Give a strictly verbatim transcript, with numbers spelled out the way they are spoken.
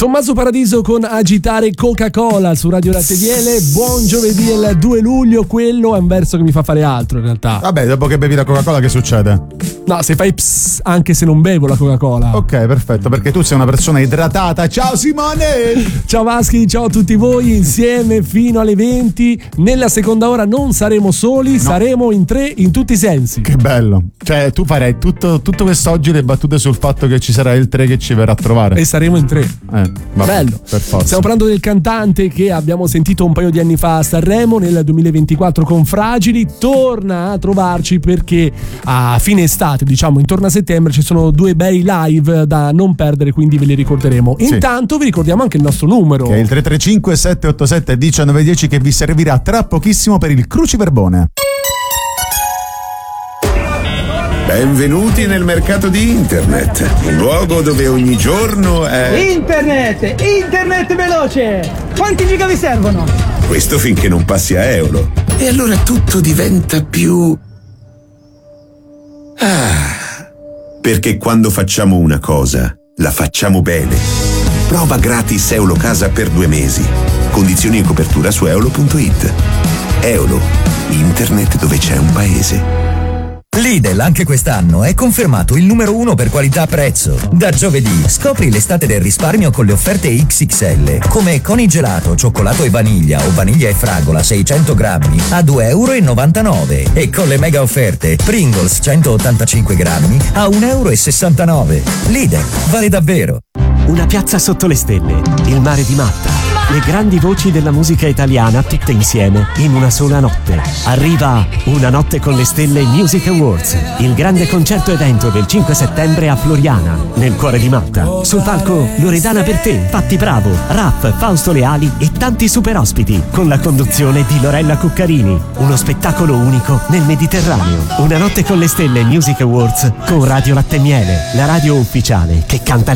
Tommaso Paradiso con Agitare Coca-Cola su Radio Latte Miele. Buon giovedì, il due luglio. Quello è un verso che mi fa fare altro in realtà. Vabbè, dopo che bevi la Coca-Cola che succede? No, se fai pss anche se non bevo la Coca-Cola. Ok, perfetto, perché tu sei una persona idratata. Ciao Simone! Ciao Vaschi, ciao a tutti voi, insieme fino alle venti. Nella seconda ora non saremo soli, no. Saremo in tre in tutti i sensi. Che bello. Cioè, tu farai tutto, tutto quest'oggi le battute sul fatto che ci sarà il tre che ci verrà a trovare. E saremo in tre. Eh, vabbè, bello. Per forza. Stiamo parlando del cantante che abbiamo sentito un paio di anni fa a Sanremo nel duemilaventiquattro con Fragili. Torna a trovarci perché a fine estate, diciamo intorno a settembre, ci sono due bei live da non perdere, quindi ve li ricorderemo. Sì. Intanto vi ricordiamo anche il nostro numero, che è il tre tre cinque sette otto sette uno nove uno zero, che vi servirà tra pochissimo per il cruciverbone. Benvenuti nel mercato di internet, un luogo dove ogni giorno è... Internet! Internet veloce! Quanti giga vi servono? Questo finché non passi a euro. E allora tutto diventa più... Ah, perché quando facciamo una cosa, la facciamo bene. Prova gratis Eulocasa per due mesi. Condizioni e copertura su eolo punto it. Eolo, internet dove c'è un paese. Lidl anche quest'anno è confermato il numero uno per qualità-prezzo. Da giovedì scopri l'estate del risparmio con le offerte X X L, come Conigelato, cioccolato e vaniglia o vaniglia e fragola seicento grammi a due e novantanove euro e con le mega offerte Pringles centottantacinque grammi a uno e sessantanove euro. Lidl, vale davvero. Una piazza sotto le stelle, il mare di Matta, le grandi voci della musica italiana tutte insieme in una sola notte. Arriva Una notte con le stelle Music Awards, il grande concerto evento del cinque settembre a Floriana, nel cuore di Matta. Sul palco Loredana Bertè, Patti Bravo, Raff, Fausto Leali e tanti super ospiti, con la conduzione di Lorella Cuccarini. Uno spettacolo unico nel Mediterraneo. Una notte con le stelle Music Awards con Radio Latte Miele, la radio ufficiale che canta